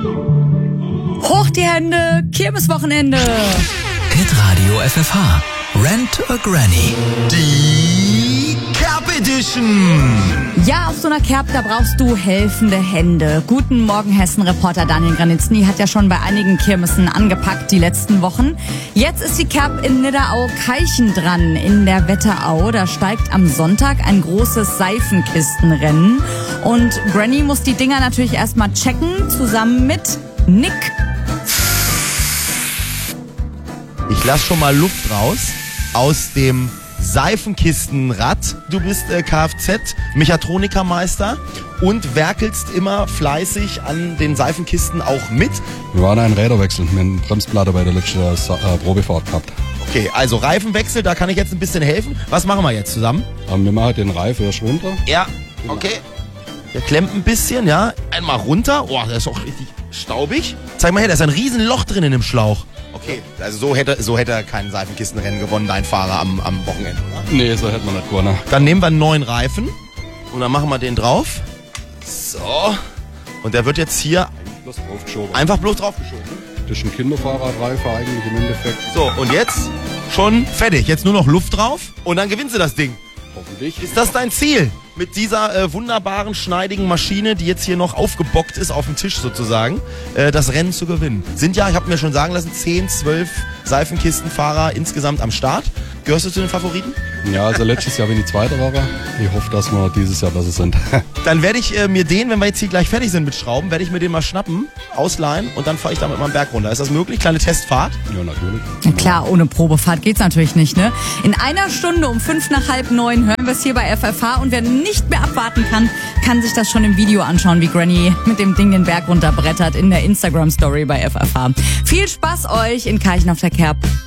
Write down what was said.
Hoch die Hände, Kirmeswochenende. Hitradio FFH. Rent a Granny. Die Kerb Edition. Ja, auf so einer Kerb, da brauchst du helfende Hände. Guten Morgen, Hessen-Reporter Daniel Granitzny hat ja schon bei einigen Kirmessen angepackt die letzten Wochen. Jetzt ist die Kerb in Nidderau-Keichen dran, in der Wetterau. Da steigt am Sonntag ein großes Seifenkistenrennen. Und Granny muss die Dinger natürlich erstmal checken, zusammen mit Nick. Ich lass schon mal Luft raus aus dem Seifenkistenrad. Du bist Kfz-Mechatronikermeister und werkelst immer fleißig an den Seifenkisten auch mit. Wir waren einen Räderwechsel mit einem Bremsblatter bei der letzten Probefahrt gehabt. Okay, also Reifenwechsel, da kann ich jetzt ein bisschen helfen. Was machen wir jetzt zusammen? Wir machen den Reifen erst runter. Ja, okay. Der klemmt ein bisschen, ja. Einmal runter. Oh, der ist auch richtig staubig. Zeig mal her, da ist ein riesen Loch drin in dem Schlauch. Okay, also so hätte er kein Seifenkistenrennen gewonnen, dein Fahrer am Wochenende, oder? Nee, so hätte man nicht gewonnen. Dann nehmen wir einen neuen Reifen und dann machen wir den drauf. So. Und der wird jetzt hier Bloß draufgeschoben. einfach bloß draufgeschoben. Das ist ein Kinderfahrradreifen eigentlich im Endeffekt. So, und jetzt schon fertig. Jetzt nur noch Luft drauf und dann gewinnst du das Ding. Hoffentlich. Ist das dein Ziel? Mit dieser wunderbaren, schneidigen Maschine, die jetzt hier noch aufgebockt ist auf dem Tisch sozusagen, das Rennen zu gewinnen. Sind ja, ich habe mir schon sagen lassen, 10, 12 Seifenkistenfahrer insgesamt am Start. Gehörst du zu den Favoriten? Ja, also letztes Jahr bin ich Zweiter war. Ich hoffe, dass wir dieses Jahr besser sind. Dann werde ich mir den, wenn wir jetzt hier gleich fertig sind mit Schrauben, werde ich mir den mal schnappen, ausleihen und dann fahre ich damit mal einen Berg runter. Ist das möglich? Kleine Testfahrt? Ja, natürlich. Ja, klar, ohne Probefahrt geht's natürlich nicht, ne? In einer Stunde um 8:55 hören wir es hier bei FFH und wer nicht mehr abwarten kann, kann sich das schon im Video anschauen, wie Granny mit dem Ding den Berg runterbrettert in der Instagram-Story bei FFH. Viel Spaß euch in Keichen auf der Kerb.